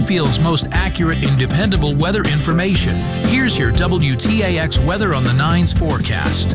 Springfield's most accurate and dependable weather information. Here's your WTAX Weather on the 9's forecast.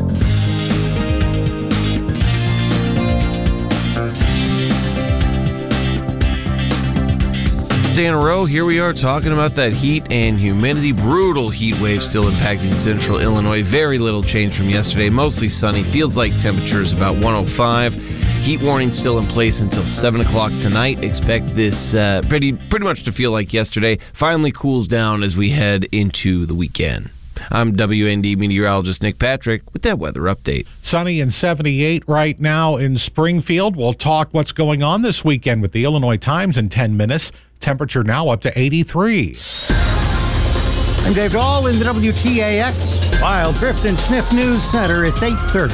In a row, here we are talking about that heat and humidity. Brutal heat wave still impacting central Illinois. Very little change from yesterday. Mostly sunny. Feels like temperatures about 105. Heat warning still in place until 7 o'clock tonight. Expect this pretty much to feel like yesterday. Finally cools down as we head into the weekend. I'm WND meteorologist Nick Patrick with that weather update. Sunny and 78 right now in Springfield. We'll talk what's going on this weekend with the Illinois Times in 10 minutes. Temperature now up to 83. I'm Dave Dahl in the WTAX Wild Drift and Sniff News Center. It's 8:30.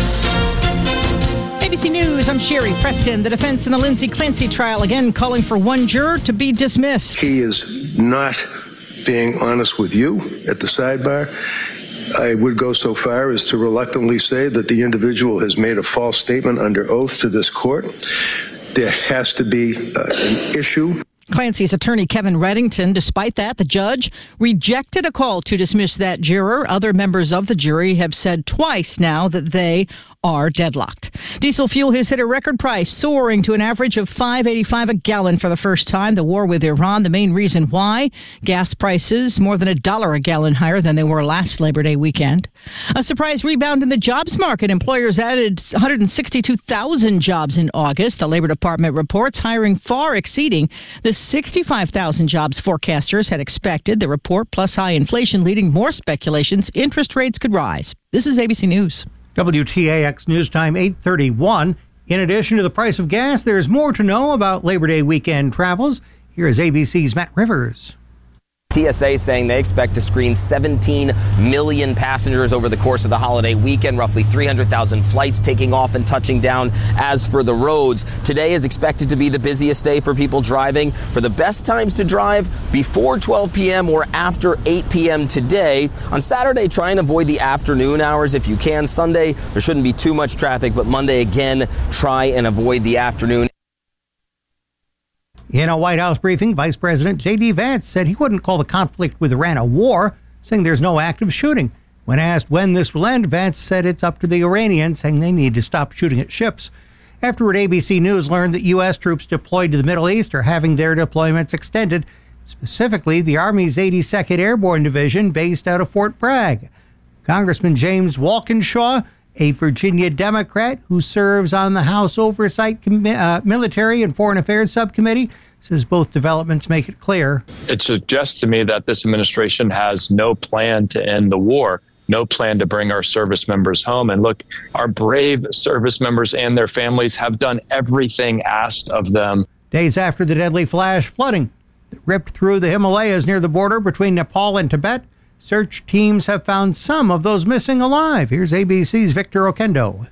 ABC News, I'm Sherry Preston. The defense in the Lindsay Clancy trial again calling for one juror to be dismissed. He is not being honest with you at the sidebar. I would go so far as to reluctantly say that the individual has made a false statement under oath to this court. There has to be an issue. Clancy's attorney, Kevin Reddington. Despite that, the judge rejected a call to dismiss that juror. Other members of the jury have said twice now that they are deadlocked. Diesel fuel has hit a record price, soaring to an average of $5.85 a gallon for the first time. The war with Iran, the main reason why. Gas prices more than $1 a gallon higher than they were last Labor Day weekend. A surprise rebound in the jobs market. Employers added 162,000 jobs in August. The Labor Department reports hiring far exceeding the 65,000 jobs forecasters had expected. The report, plus high inflation, leading more speculations interest rates could rise. This is ABC News. WTAX News Time 8:31. In addition to the price of gas, there's more to know about Labor Day weekend travels. Here is ABC's Matt Rivers. TSA saying they expect to screen 17 million passengers over the course of the holiday weekend, roughly 300,000 flights taking off and touching down. As for the roads, today is expected to be the busiest day for people driving. For the best times to drive, before 12 p.m. or after 8 p.m. today. On Saturday, try and avoid the afternoon hours if you can. Sunday, there shouldn't be too much traffic, but Monday, again, try and avoid the afternoon. In a White House briefing, Vice President J.D. Vance said he wouldn't call the conflict with Iran a war, saying there's no active shooting. When asked when this will end, Vance said it's up to the Iranians, saying they need to stop shooting at ships. Afterward, ABC News learned that U.S. troops deployed to the Middle East are having their deployments extended, specifically the Army's 82nd Airborne Division based out of Fort Bragg. Congressman James Walkinshaw, a Virginia Democrat who serves on the House Oversight Military and Foreign Affairs Subcommittee, says both developments make it clear. It suggests to me that this administration has no plan to end the war, no plan to bring our service members home. And look, our brave service members and their families have done everything asked of them. Days after the deadly flash flooding that ripped through the Himalayas near the border between Nepal and Tibet, search teams have found some of those missing alive. Here's ABC's Victor Okendo.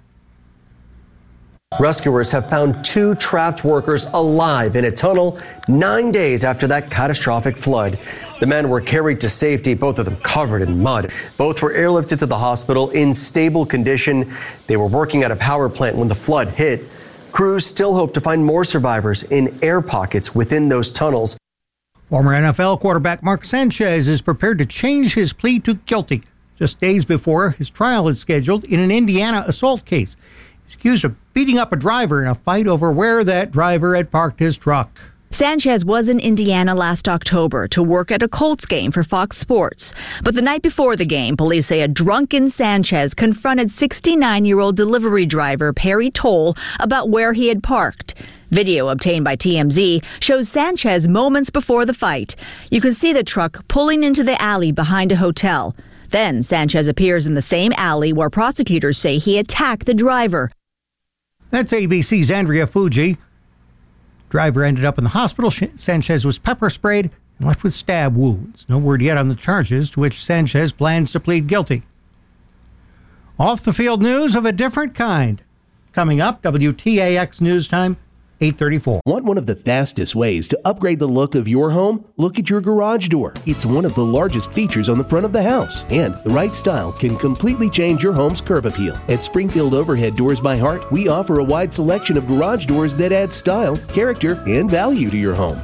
Rescuers have found 2 trapped workers alive in a tunnel 9 days after that catastrophic flood. The men were carried to safety, both of them covered in mud. Both were airlifted to the hospital in stable condition. They were working at a power plant when the flood hit. Crews still hope to find more survivors in air pockets within those tunnels. Former NFL quarterback Mark Sanchez is prepared to change his plea to guilty just days before his trial is scheduled in an Indiana assault case. He's accused of beating up a driver in a fight over where that driver had parked his truck. Sanchez was in Indiana last October to work at a Colts game for Fox Sports. But the night before the game, police say a drunken Sanchez confronted 69-year-old delivery driver Perry Toll about where he had parked. Video obtained by TMZ shows Sanchez moments before the fight. You can see the truck pulling into the alley behind a hotel. Then Sanchez appears in the same alley where prosecutors say he attacked the driver. That's ABC's Andrea Fuji. Driver ended up in the hospital. Sanchez was pepper sprayed and left with stab wounds. No word yet on the charges to which Sanchez plans to plead guilty. Off-the-field news of a different kind. Coming up, WTAX News Time, 8:34. Want one of the fastest ways to upgrade the look of your home? Look at your garage door. It's one of the largest features on the front of the house, and the right style can completely change your home's curb appeal. At Springfield Overhead Doors by Heart, we offer a wide selection of garage doors that add style, character, and value to your home.